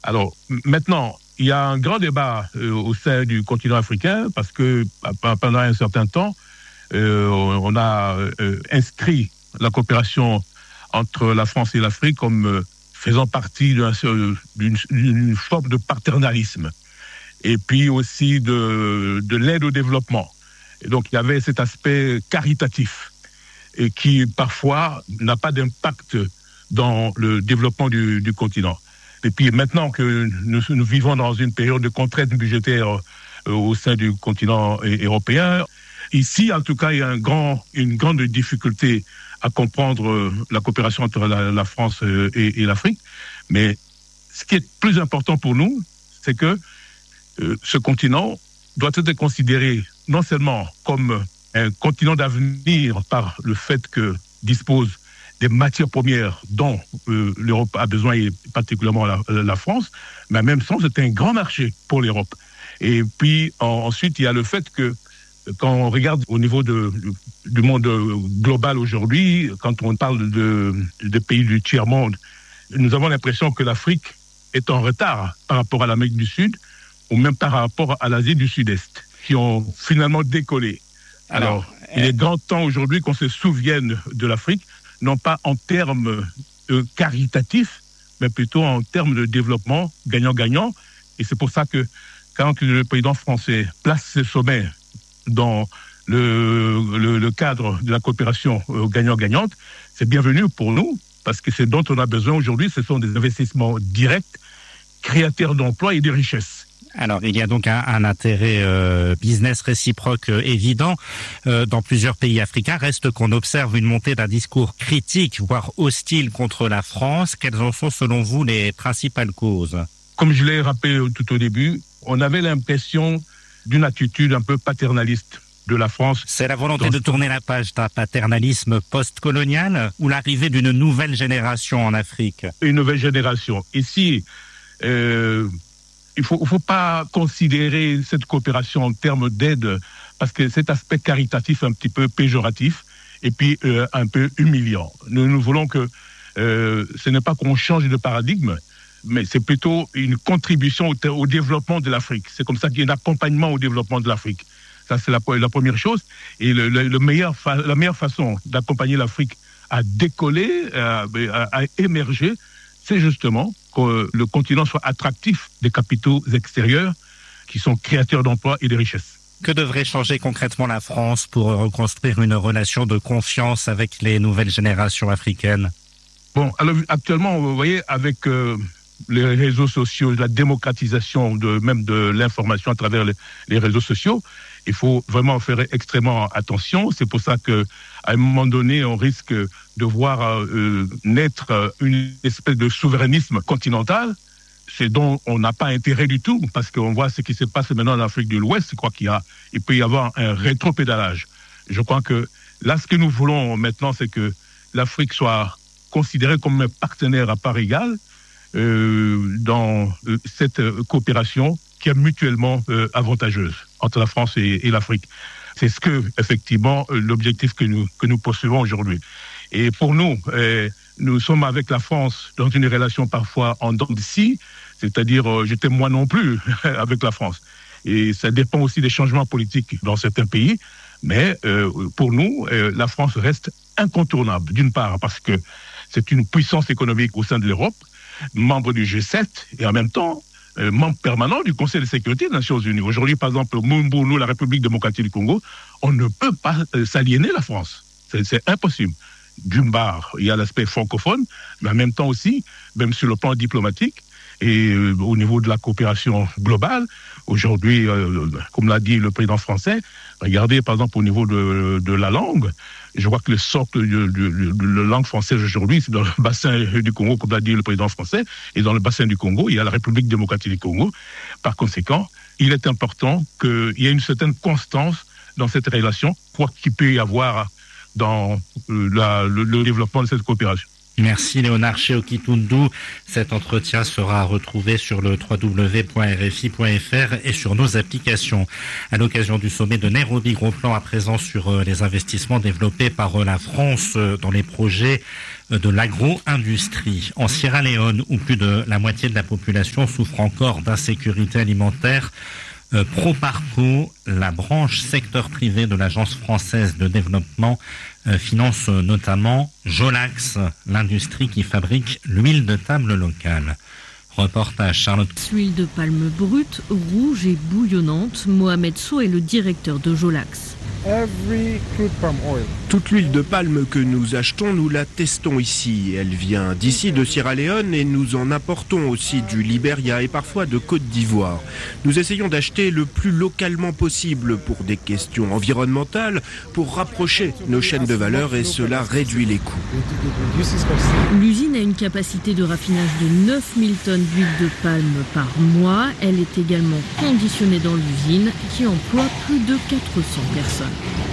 Alors, maintenant, il y a un grand débat au sein du continent africain parce que pendant un certain temps, on a inscrit la coopération entre la France et l'Afrique comme faisant partie d'une forme de paternalisme et puis aussi de l'aide au développement. Et donc, il y avait cet aspect caritatif et qui, parfois, n'a pas d'impact dans le développement du continent. Et puis, maintenant que nous vivons dans une période de contrainte budgétaire au sein du continent européen, ici, en tout cas, il y a une grande difficulté à comprendre la coopération entre la France et l'Afrique. Mais ce qui est plus important pour nous, c'est que ce continent doit être considéré non seulement comme un continent d'avenir par le fait que dispose des matières premières dont l'Europe a besoin, et particulièrement la France, mais en même temps, c'est un grand marché pour l'Europe. Et puis, ensuite, il y a le fait que quand on regarde au niveau du monde global aujourd'hui, quand on parle de pays du tiers-monde, nous avons l'impression que l'Afrique est en retard par rapport à l'Amérique du Sud ou même par rapport à l'Asie du Sud-Est, qui ont finalement décollé. Alors, il est grand temps aujourd'hui qu'on se souvienne de l'Afrique, non pas en termes caritatifs, mais plutôt en termes de développement gagnant-gagnant. Et c'est pour ça que quand le président français place ce sommet dans le cadre de la coopération gagnant-gagnante, c'est bienvenu pour nous, parce que ce dont on a besoin aujourd'hui, ce sont des investissements directs, créateurs d'emplois et de richesses. Alors, il y a donc un intérêt business réciproque évident dans plusieurs pays africains. Reste qu'on observe une montée d'un discours critique, voire hostile contre la France. Quelles en sont, selon vous, les principales causes ? Comme je l'ai rappelé tout au début, on avait l'impression d'une attitude un peu paternaliste de la France. C'est la volonté de tourner la page d'un paternalisme post-colonial ou l'arrivée d'une nouvelle génération en Afrique ? Une nouvelle génération. Ici, il faut pas considérer cette coopération en termes d'aide parce que cet aspect caritatif un petit peu péjoratif et puis un peu humiliant. Nous voulons que ce n'est pas qu'on change de paradigme, mais c'est plutôt une contribution au développement de l'Afrique. C'est comme ça qu'il y a un accompagnement au développement de l'Afrique. Ça, c'est la première chose. Et la meilleure façon d'accompagner l'Afrique à décoller, à émerger, c'est justement que le continent soit attractif des capitaux extérieurs qui sont créateurs d'emplois et de richesses. Que devrait changer concrètement la France pour reconstruire une relation de confiance avec les nouvelles générations africaines ? Bon, alors actuellement, vous voyez, avec les réseaux sociaux, la démocratisation même de l'information à travers les réseaux sociaux, il faut vraiment faire extrêmement attention. C'est pour ça qu'à un moment donné, on risque de voir naître une espèce de souverainisme continental, c'est dont on n'a pas intérêt du tout, parce qu'on voit ce qui se passe maintenant en Afrique de l'Ouest. Je crois qu'il peut y avoir un rétropédalage. Je crois que là, ce que nous voulons maintenant, c'est que l'Afrique soit considérée comme un partenaire à part égale dans cette coopération qui est mutuellement avantageuse entre la France et l'Afrique. C'est ce que, effectivement, l'objectif que nous poursuivons aujourd'hui. Et pour nous, nous sommes avec la France dans une relation parfois en dents de scie, c'est-à-dire j'étais moi non plus avec la France. Et ça dépend aussi des changements politiques dans certains pays. Mais pour nous, la France reste incontournable, d'une part parce que c'est une puissance économique au sein de l'Europe, membre du G7 et en même temps membre permanent du Conseil de sécurité des Nations Unies. Aujourd'hui, par exemple, Mumbuno, la République démocratique du Congo, on ne peut pas s'aliéner la France. C'est impossible. D'une part, il y a l'aspect francophone, mais en même temps aussi, même sur le plan diplomatique et au niveau de la coopération globale, aujourd'hui, comme l'a dit le président français, regardez par exemple au niveau de la langue, je vois que le socle de la langue française aujourd'hui, c'est dans le bassin du Congo, comme l'a dit le président français, et dans le bassin du Congo, il y a la République démocratique du Congo. Par conséquent, il est important qu'il y ait une certaine constance dans cette relation, quoi qu'il peut y avoir dans le développement de cette coopération. Merci Léonard Cheokitundu. Cet entretien sera retrouvé sur le www.rfi.fr et sur nos applications. À l'occasion du sommet de Nairobi, gros plan à présent sur les investissements développés par la France dans les projets de l'agro-industrie. En Sierra Leone, où plus de la moitié de la population souffre encore d'insécurité alimentaire, Proparco, la branche secteur privé de l'Agence française de développement, finance notamment Jolax, l'industrie qui fabrique l'huile de table locale. Reportage Charlotte. L'huile de palme brute, rouge et bouillonnante. Mohamed Sow est le directeur de Jolax. Toute l'huile de palme que nous achetons, nous la testons ici. Elle vient d'ici, de Sierra Leone, et nous en importons aussi du Libéria et parfois de Côte d'Ivoire. Nous essayons d'acheter le plus localement possible pour des questions environnementales, pour rapprocher nos chaînes de valeur, et cela réduit les coûts. L'usine a une capacité de raffinage de 9000 tonnes d'huile de palme par mois. Elle est également conditionnée dans l'usine qui emploie plus de 400 personnes.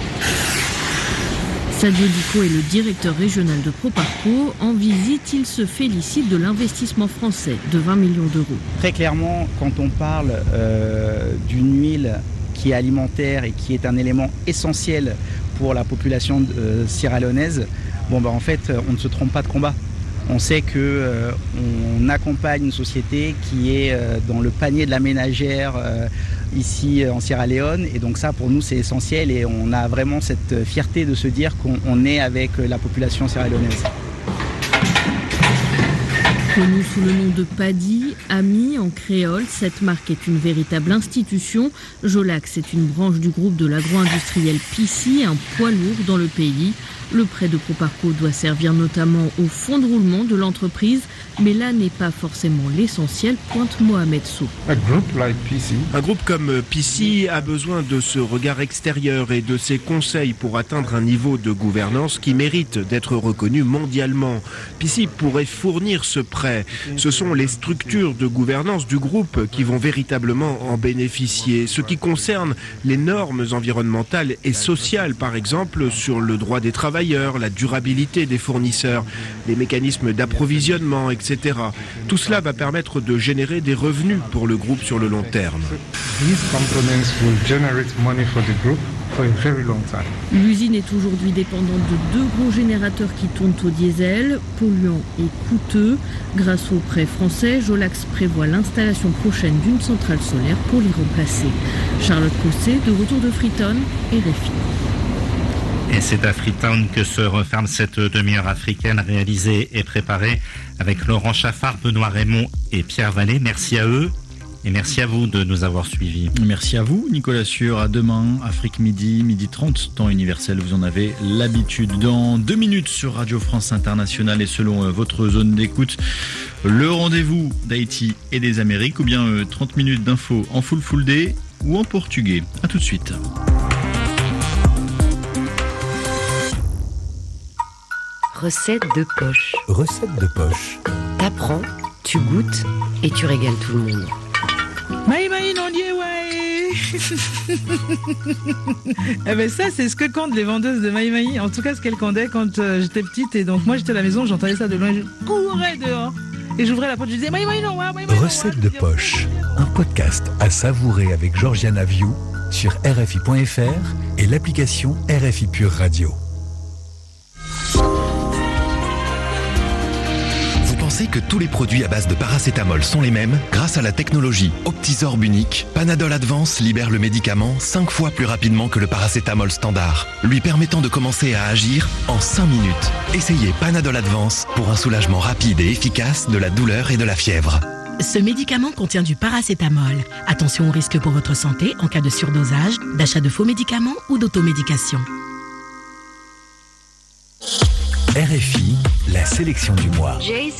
Sadio Diko est le directeur régional de Proparco. En visite, il se félicite de l'investissement français de 20 millions d'euros. Très clairement, quand on parle d'une huile qui est alimentaire et qui est un élément essentiel pour la population sierra-léonaise, en fait, on ne se trompe pas de combat. On sait qu'on accompagne une société qui est dans le panier de la ménagère ici en Sierra Leone, et donc ça pour nous c'est essentiel, et on a vraiment cette fierté de se dire qu'on est avec la population sierra-léonaise. Connue sous le nom de Paddy, Ami en créole, cette marque est une véritable institution. Jolax est une branche du groupe de l'agro-industriel PC, un poids lourd dans le pays. Le prêt de Proparco doit servir notamment au fonds de roulement de l'entreprise, mais là n'est pas forcément l'essentiel, pointe Mohamed Sow. Un groupe comme PC a besoin de ce regard extérieur et de ses conseils pour atteindre un niveau de gouvernance qui mérite d'être reconnu mondialement. PC pourrait fournir ce prêt. Ce sont les structures de gouvernance du groupe qui vont véritablement en bénéficier. Ce qui concerne les normes environnementales et sociales, par exemple, sur le droit des travailleurs, la durabilité des fournisseurs, les mécanismes d'approvisionnement, etc. Tout cela va permettre de générer des revenus pour le groupe sur le long terme. L'usine est aujourd'hui dépendante de 2 gros générateurs qui tournent au diesel, polluants et coûteux. Grâce au prêt français, Jolax prévoit l'installation prochaine d'une centrale solaire pour les remplacer. Charlotte Cossé, de retour de Freetown, RFI. Et c'est à Freetown que se referme cette demi-heure africaine réalisée et préparée avec Laurent Chaffard, Benoît Raymond et Pierre Vallée. Merci à eux et merci à vous de nous avoir suivis. Merci à vous, Nicolas Sûr. À demain, Afrique Midi, 12h30, temps universel, vous en avez l'habitude. Dans 2 minutes sur Radio France Internationale et selon votre zone d'écoute, le rendez-vous d'Haïti et des Amériques, ou bien 30 minutes d'infos en full day ou en portugais. À tout de suite. Recette de poche. Recette de poche. T'apprends, tu goûtes et tu régales tout le monde. Maï non dieu ouais. Eh ben ça c'est ce que comptent les vendeuses de Maï. En tout cas ce qu'elles comptaient quand j'étais petite, et donc moi j'étais à la maison, j'entendais ça de loin, je courais dehors et j'ouvrais la porte, je disais Maï non ouais. Recette de poche. Un podcast à savourer avec Georgiana Viou sur RFI.fr et l'application RFI Pure Radio. Pensez que tous les produits à base de paracétamol sont les mêmes? Grâce à la technologie Optizorb unique, Panadol Advance libère le médicament 5 fois plus rapidement que le paracétamol standard, lui permettant de commencer à agir en 5 minutes. Essayez Panadol Advance pour un soulagement rapide et efficace de la douleur et de la fièvre. Ce médicament contient du paracétamol. Attention aux risques pour votre santé en cas de surdosage, d'achat de faux médicaments ou d'automédication. RFI, la sélection du mois. Jay-Z